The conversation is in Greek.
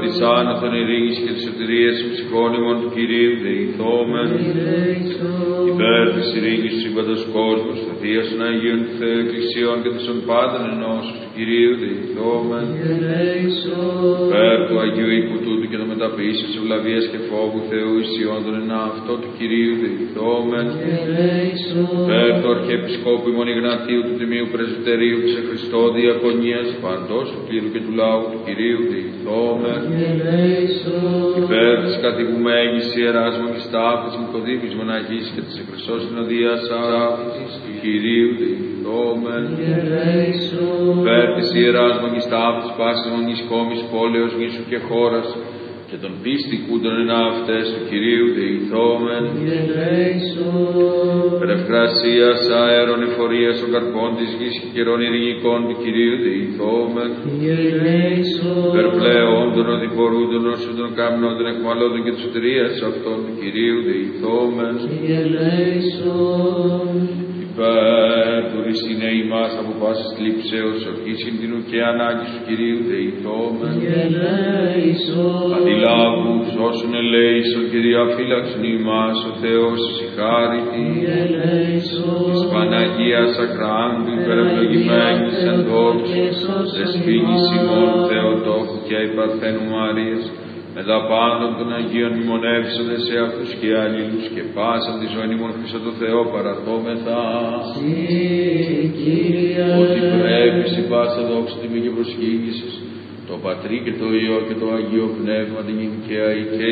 της άνωθον ειρήνης και της σωτηρίας των ψυχών ημών του Κυρίου δεηθόμεν. Υπέρ της ειρήνης του σύμπαντος κόσμου, της Θεία των Αγίων του Θεού Εκκλησιών και των πάντων ενώσεων του Κυρίου δεηθόμεν. Υπέρ του Αγίου οίκου τούτου και των μεταποιήσεως ευλαβίας και φόβου Θεού ισιών των ενά αυτό του Κυρίου δεηθόμεν. Υπέρ του Αρχιεπισκόπου ημών Ιγνατίου του Τιμίου Πρεσβυτερίου της Χριστό Διακονίας παντός του κλήρου και του λαού του Κυρίου δεηθόμεν. Υπέρ της κατηγουμένης Ιεράς Μαγιστάτης Μικοδήμης Μοναχής και της Εκκλησός Συνοδείας Αράπητης του Κυρίου δεηθόμεν. Υπέρ της Ιεράς Μαγιστάτης πάσης μονής κόμης πόλεως νήσου και χώρας και των πίστικούντων ενά αυτές του Κυρίου δεηθόμεν. Περευκρασίας αέρων εφορίας των καρπών της γης και καιρών ειρηνικών του Κυρίου δεηθόμεν. Περπλέον των οδηπορούντων όσων των κάμνων των εκμαλώτων και της σωτηρίας αυτών του Κυρίου δεηθόμεν. Υπέρ του ρησινέ ημάς από πάσης λήψεως ορκήσιν την ουκέ ανάγκης του Κυρίου δεηθόμεν. Αντιλάβους όσων ελέησον και διαφύλαξον ημάς ο Θεός ησυχάρητη. Της Παναγίας Ακράντου υπερευλογημένης εν δόξου δεσπίνης ημών Θεοτόκου και υπαρθένου Μαρίας με τα πάντων των Αγίων μνημονεύσονται σε αυτούς και αλλήλους και πάσαν τη ζωή ημών Χριστό το Θεό παραθόμεθα. Ότι πρέπει συ πάσα δόξα τιμή και προσχήγησης το Πατρί και το Υιό και το Αγίο Πνεύμα την και